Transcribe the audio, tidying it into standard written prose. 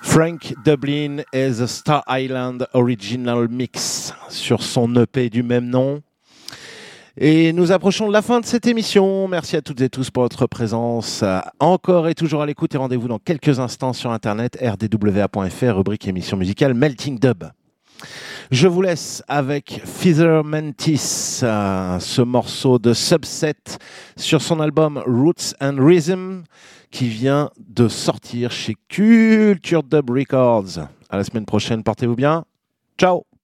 Frank Dublin et The Star Island Original Mix sur son EP du même nom. Et nous approchons de la fin de cette émission. Merci à toutes et tous pour votre présence. Encore et toujours à l'écoute et rendez-vous dans quelques instants sur internet rdwa.fr, rubrique émission musicale Melting Dub. Je vous laisse avec Feather Mantis, ce morceau de Subset sur son album Roots and Rhythm qui vient de sortir chez Culture Dub Records. À la semaine prochaine, portez-vous bien. Ciao.